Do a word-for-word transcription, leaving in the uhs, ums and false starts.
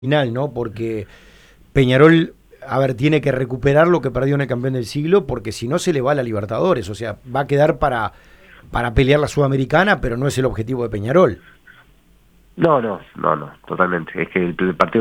final, ¿no? Porque Peñarol, a ver, tiene que recuperar lo que perdió en el campeón del siglo, porque si no se le va a la Libertadores, o sea, va a quedar para, para pelear la Sudamericana, pero no es el objetivo de Peñarol. No, no, no, no, totalmente. Es que el, el partido